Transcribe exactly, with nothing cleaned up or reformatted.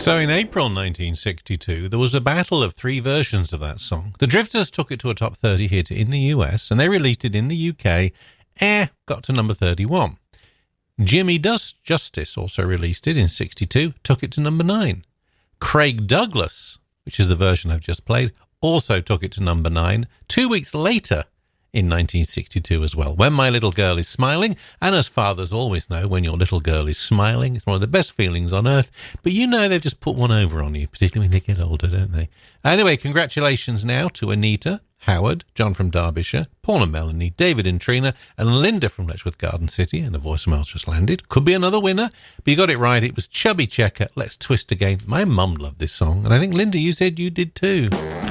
So in April nineteen sixty-two, there was a battle of three versions of that song. The Drifters took it to a top thirty hit in the U S, and they released it in the U K. Eh, got to number thirty-one. Jimmy Does Justice also released it in sixty-two, took it to number nine. Craig Douglas, which is the version I've just played, also took it to number nine. Two weeks later, in nineteen sixty-two as well, When My Little Girl Is Smiling. And as fathers always know, when your little girl is smiling, it's one of the best feelings on earth. But you know they've just put one over on you, particularly when they get older, don't they? Anyway, congratulations now to Anita, Howard, John from Derbyshire, Paul and Melanie, David and Trina, and Linda from Letchworth Garden City, and a voicemail's just landed. Could be another winner, but you got it right. It was Chubby Checker, Let's Twist Again. My mum loved this song, and I think, Linda, you said you did too.